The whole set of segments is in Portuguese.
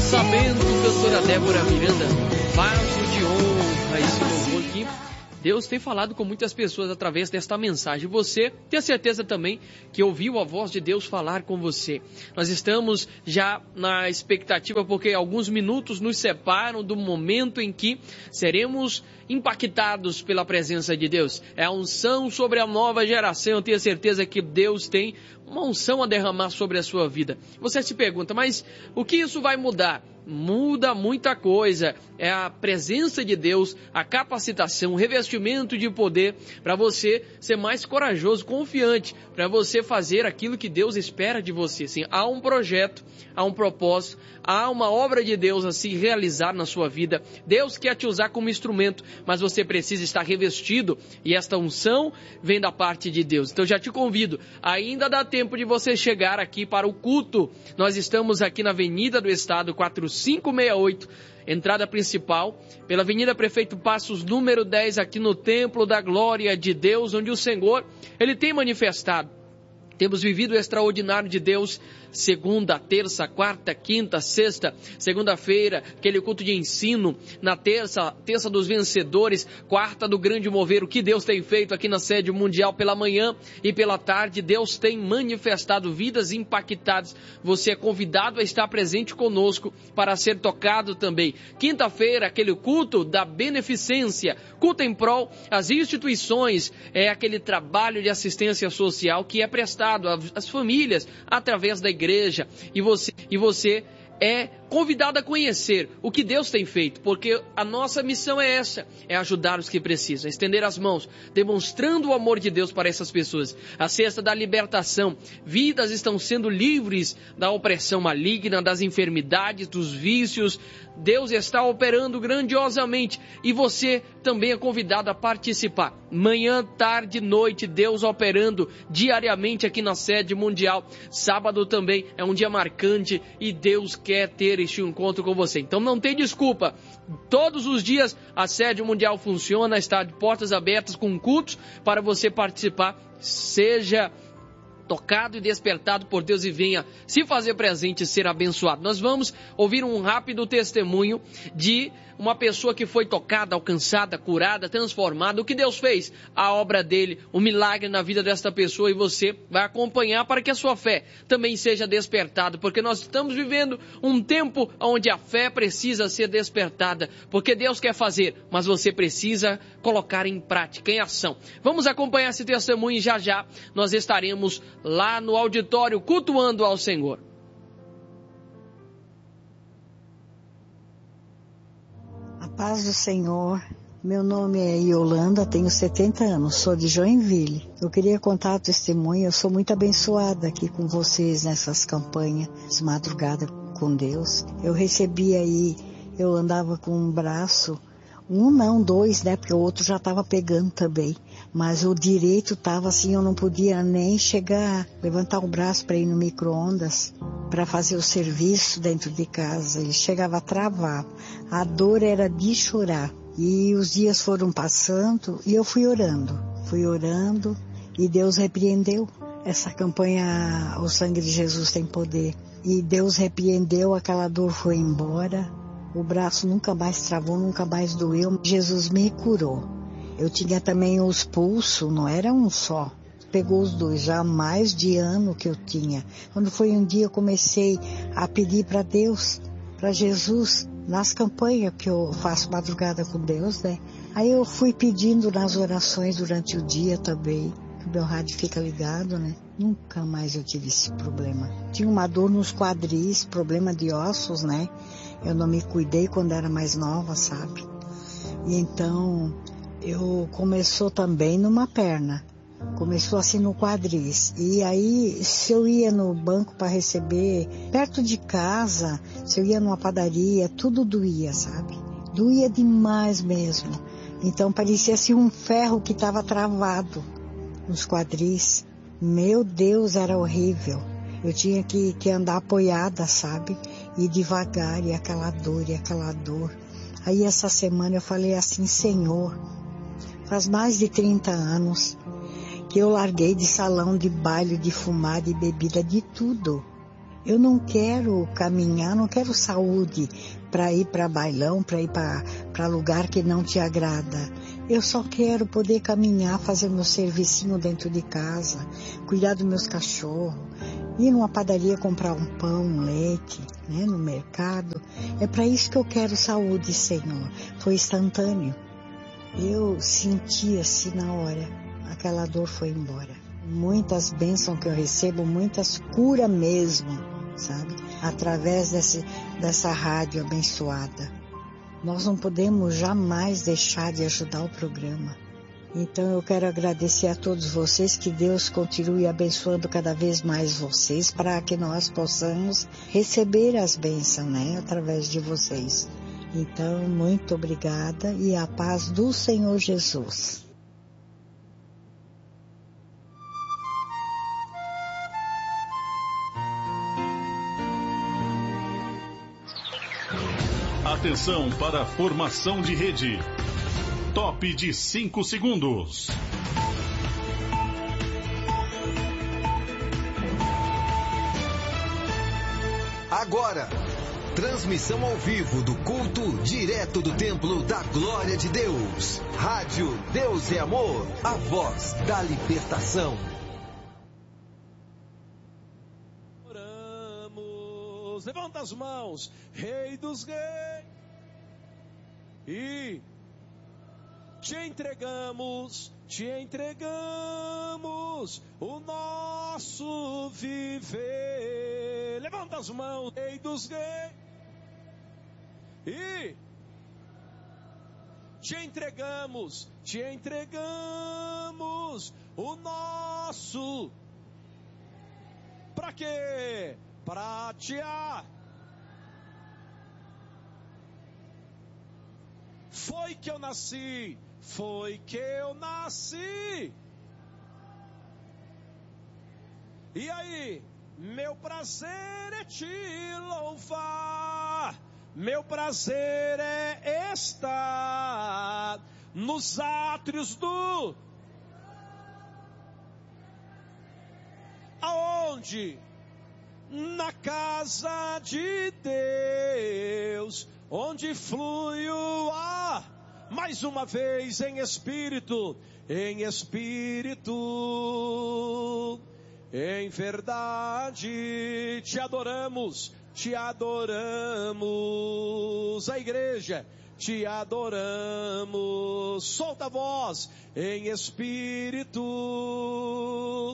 sabendo, cantora Débora Miranda, vaso de honra, esse louvor aqui. Deus tem falado com muitas pessoas através desta mensagem. Você tem a certeza também que ouviu a voz de Deus falar com você. Nós estamos já na expectativa porque alguns minutos nos separam do momento em que seremos impactados pela presença de Deus. É a unção sobre a nova geração. Eu tenho certeza que Deus tem uma unção a derramar sobre a sua vida. Você se pergunta, mas o que isso vai mudar? Muda muita coisa. É a presença de Deus, a capacitação, o revestimento de poder para você ser mais corajoso, confiante, para você fazer aquilo que Deus espera de você. Sim, há um projeto, há um propósito, há uma obra de Deus a se realizar na sua vida. Deus quer te usar como instrumento, mas você precisa estar revestido e esta unção vem da parte de Deus. Então já te convido, ainda dá tempo de você chegar aqui para o culto. Nós estamos aqui na Avenida do Estado 4568, entrada principal, pela Avenida Prefeito Passos, número 10, aqui no Templo da Glória de Deus, onde o Senhor, Ele tem manifestado. Temos vivido o extraordinário de Deus, segunda, terça, quarta, quinta, sexta, segunda-feira, aquele culto de ensino, na terça dos vencedores, quarta do grande mover. O que Deus tem feito aqui na sede mundial pela manhã e pela tarde, Deus tem manifestado vidas impactadas. Você é convidado a estar presente conosco para ser tocado também. Quinta-feira, aquele culto da beneficência, culto em prol às instituições, é aquele trabalho de assistência social que é prestado às famílias através da igreja, e você é convidado a conhecer o que Deus tem feito, porque a nossa missão é essa, é ajudar os que precisam, estender as mãos, demonstrando o amor de Deus para essas pessoas. A sexta da libertação, vidas estão sendo livres da opressão maligna, das enfermidades, dos vícios. Deus está operando grandiosamente e você também é convidado a participar. Manhã, tarde, noite, Deus operando diariamente aqui na sede mundial. Sábado também é um dia marcante e Deus quer ter este encontro com você. Então não tem desculpa. Todos os dias a sede mundial funciona, está de portas abertas com cultos para você participar. Seja tocado e despertado por Deus e venha se fazer presente e ser abençoado. Nós vamos ouvir um rápido testemunho de uma pessoa que foi tocada, alcançada, curada, transformada. O que Deus fez? A obra dele, o milagre na vida desta pessoa, e você vai acompanhar para que a sua fé também seja despertada, porque nós estamos vivendo um tempo onde a fé precisa ser despertada, porque Deus quer fazer, mas você precisa colocar em prática, em ação. Vamos acompanhar esse testemunho e já já nós estaremos lá no auditório cultuando ao Senhor. A paz do Senhor. Meu nome é Yolanda, tenho 70 anos, sou de Joinville. Eu queria contar o testemunho, eu sou muito abençoada aqui com vocês nessas campanhas de madrugada com Deus. Eu recebi aí, eu andava com um braço, dois, né, porque o outro já estava pegando também. Mas o direito estava assim, eu não podia nem chegar, levantar o braço para ir no micro-ondas, para fazer o serviço dentro de casa. Ele chegava a travar. A dor era de chorar. E os dias foram passando e eu fui orando e Deus repreendeu. Essa campanha, o sangue de Jesus tem poder. E Deus repreendeu, aquela dor foi embora. O braço nunca mais travou, nunca mais doeu. Jesus me curou. Eu tinha também os pulsos, não era um só. Pegou os dois, já há mais de ano que eu tinha. Quando foi um dia eu comecei a pedir para Deus, para Jesus, nas campanhas que eu faço madrugada com Deus, né? Aí eu fui pedindo nas orações durante o dia também, que o meu rádio fica ligado, né? Nunca mais eu tive esse problema. Tinha uma dor nos quadris, problema de ossos, né? Eu não me cuidei quando era mais nova, sabe? E então, começou também numa perna. Começou assim no quadris. E aí, se eu ia no banco para receber, perto de casa, se eu ia numa padaria, tudo doía, sabe? Doía demais mesmo. Então parecia assim um ferro que estava travado nos quadris. Meu Deus, era horrível. Eu tinha que andar apoiada, sabe? E devagar, e aquela dor. Aí essa semana eu falei assim, Senhor, faz mais de 30 anos que eu larguei de salão, de baile, de fumar, de bebida, de tudo. Eu não quero caminhar, não quero saúde para ir para bailão, para ir para lugar que não te agrada. Eu só quero poder caminhar, fazer meu servicinho dentro de casa, cuidar dos meus cachorros, ir numa padaria comprar um pão, um leite, né, no mercado. É para isso que eu quero saúde, Senhor. Foi instantâneo. Eu senti assim na hora, aquela dor foi embora. Muitas bênçãos que eu recebo, muitas curas mesmo, sabe? Através dessa rádio abençoada. Nós não podemos jamais deixar de ajudar o programa. Então eu quero agradecer a todos vocês, que Deus continue abençoando cada vez mais vocês, para que nós possamos receber as bênçãos, né? Através de vocês. Então, muito obrigada e a paz do Senhor Jesus. Atenção para a formação de rede. Top de 5 segundos. Agora, transmissão ao vivo do culto direto do Templo da Glória de Deus. Rádio Deus é Amor, a voz da libertação. Oramos, levanta as mãos, Rei dos Reis, e te entregamos o nosso viver. Levanta as mãos, Rei dos Reis, e te entregamos o nosso. Pra quê? Pra te amar. Foi que eu nasci. E aí, meu prazer é te louvar, meu prazer é estar nos átrios do... Aonde? Na casa de Deus, onde flui o ar. Mais uma vez, em espírito, em verdade, te adoramos, a igreja, te adoramos, solta a voz, em espírito,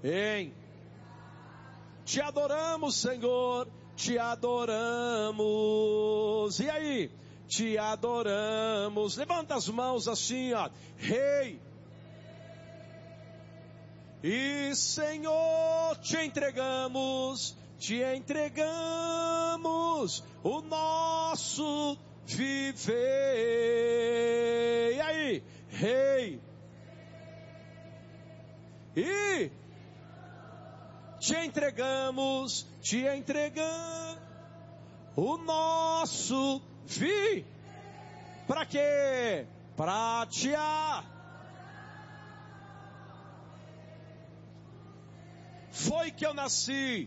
te adoramos, Senhor, te adoramos, e aí? Te adoramos, levanta as mãos assim, ó, Rei, e Senhor, te entregamos o nosso viver. E aí, Rei, e te entregamos o nosso viver. Pra quê? Pra te amar. Foi que eu nasci.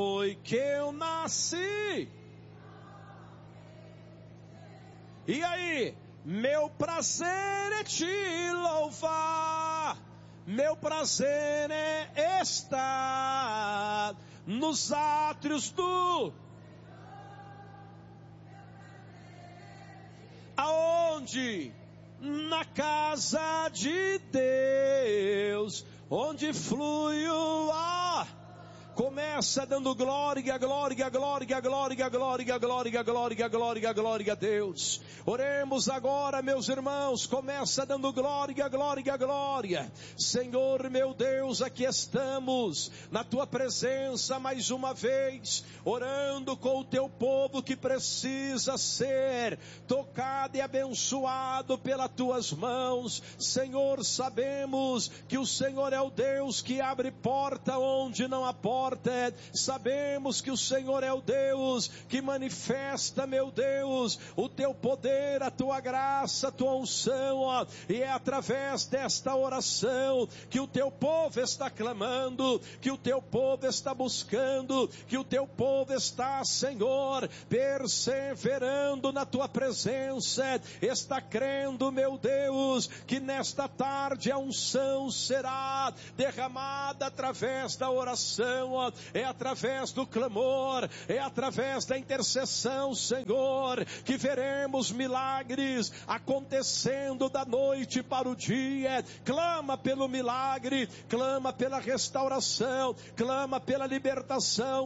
E aí, meu prazer é te louvar, meu prazer é estar nos átrios do... Aonde? Na casa de Deus, onde flui o ar. Começa dando glória a Deus. Oremos agora, meus irmãos. Começa dando glória. Senhor, meu Deus, aqui estamos na tua presença mais uma vez, orando com o teu povo que precisa ser tocado e abençoado pelas tuas mãos. Senhor, sabemos que o Senhor é o Deus que abre porta onde não há porta. Sabemos que o Senhor é o Deus que manifesta, meu Deus, o teu poder, a tua graça, a tua unção, ó, e é através desta oração que o teu povo está clamando, que o teu povo está buscando, que o teu povo está, Senhor, perseverando na tua presença, está crendo, meu Deus, que nesta tarde a unção será derramada através da oração, ó, é através do clamor, é através da intercessão, Senhor, que veremos milagres acontecendo da noite para o dia. Clama pelo milagre, clama pela restauração, clama pela libertação,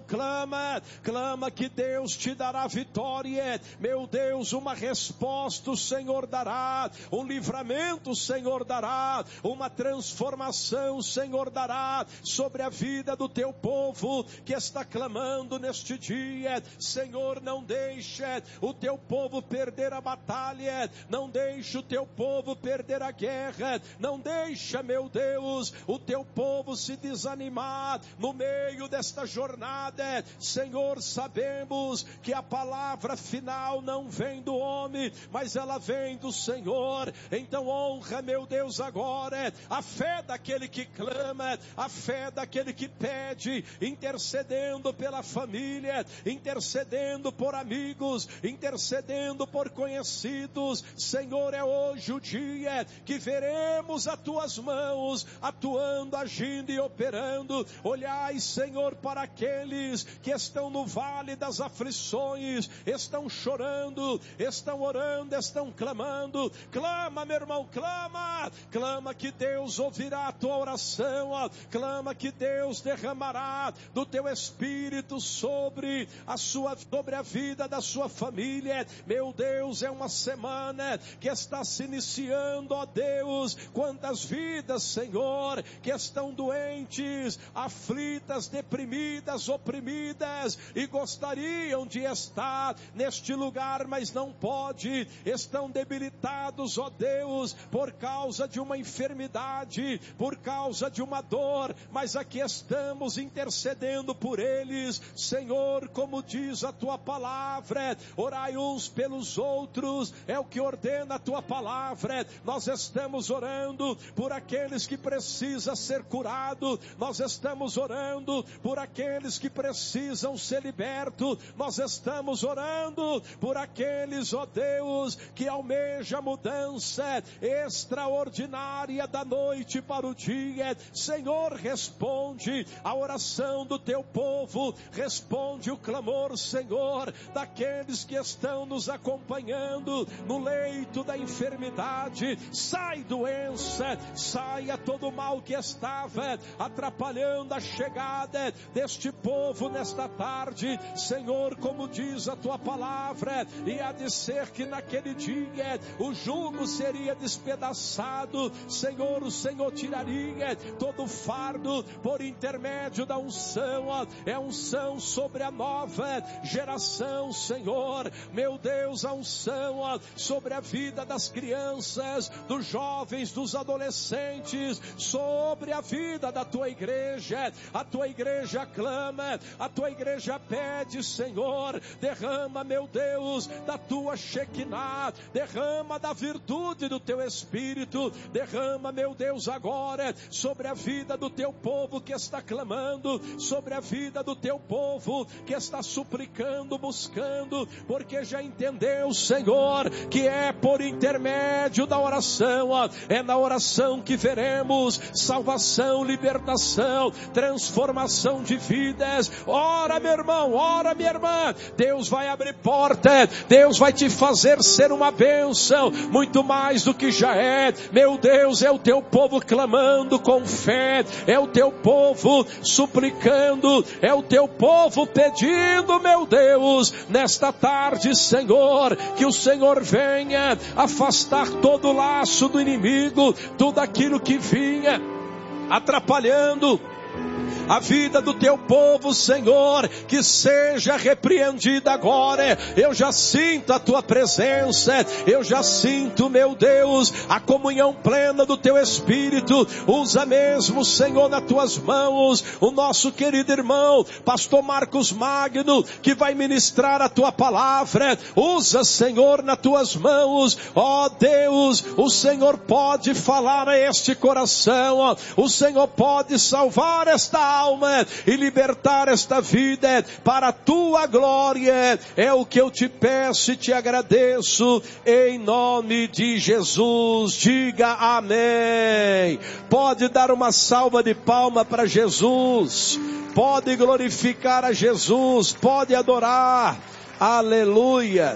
clama que Deus te dará vitória, meu Deus, uma resposta o Senhor dará, um livramento o Senhor dará, uma transformação o Senhor dará sobre a vida do teu povo que está clamando neste dia. Senhor, não deixe o teu povo perder a batalha, não deixe o teu povo perder a guerra, não deixa, meu Deus, o teu povo se desanimar no meio desta jornada. Senhor, sabemos que a palavra final não vem do homem, mas ela vem do Senhor. Então honra, meu Deus, agora a fé daquele que clama, a fé daquele que pede, intercedendo pela família, intercedendo por amigos, intercedendo por conhecidos. Senhor, é hoje o dia que veremos as tuas mãos atuando, agindo e operando. Olhai, Senhor, para aqueles que estão no vale das aflições, estão chorando, estão orando, estão clamando. Clama, meu irmão, clama que Deus ouvirá a tua oração, ó. Clama que Deus derramará do teu Espírito sobre a vida da sua família. Meu Deus, é uma semana que está se iniciando, ó Deus. Quantas vidas, Senhor, que estão doentes, aflitas, deprimidas, oprimidas e gostariam de estar neste lugar, mas não pode, estão debilitados, ó Deus, por causa de uma enfermidade, por causa de uma dor, mas aqui estamos intercedendo por eles. Senhor, como diz a tua palavra, orai uns pelos outros, é o que ordena a tua palavra. Nós estamos orando por aqueles que precisam ser curados, nós estamos orando por aqueles que precisam ser libertos, nós estamos orando por aqueles, ó Deus, que almejam mudança extraordinária da noite para o dia. Senhor, responde a oração do teu povo, responde o clamor, Senhor, daqueles que estão nos acompanhando no leito da enfermidade. Sai doença, saia todo mal que estava atrapalhando a chegada deste povo nesta tarde. Senhor, como diz a tua palavra, e há de ser que naquele dia o jugo seria despedaçado. Senhor, o Senhor tiraria todo o fardo por intermédio da unção, ó. É unção sobre a nova geração, Senhor, meu Deus, a unção, ó, sobre a vida das crianças, dos jovens, dos adolescentes, sobre a vida da tua igreja. A tua igreja clama, a tua igreja pede, Senhor, derrama, meu Deus, da tua Shekinah, derrama da virtude do teu Espírito, derrama, meu Deus, agora sobre a vida do teu povo que está clamando, sobre a vida do teu povo que está suplicando, buscando, porque já entendeu, Senhor, que é por intermédio da oração, ó, é na oração que veremos salvação, libertação, transformação de vidas. Ora, meu irmão, ora, minha irmã, Deus vai abrir porta, Deus vai te fazer ser uma bênção, muito mais do que já é. Meu Deus, é o teu povo clamando com fé, é o teu povo suplicando, é o teu povo pedindo, meu Deus, nesta tarde, Senhor, que o Senhor venha afastar todo o laço do inimigo, tudo aquilo que vinha atrapalhando a vida do teu povo, Senhor, que seja repreendida agora. Eu já sinto a tua presença, eu já sinto, meu Deus, a comunhão plena do teu Espírito. Usa mesmo, Senhor, nas tuas mãos, o nosso querido irmão, pastor Marcos Magno, que vai ministrar a tua palavra. Usa, Senhor, nas tuas mãos. Ó Deus, o Senhor pode falar a este coração, o Senhor pode salvar esta alma e libertar esta vida para a tua glória. É o que eu te peço e te agradeço, em nome de Jesus. Diga amém. Pode dar uma salva de palma para Jesus, pode glorificar a Jesus, pode adorar. Aleluia.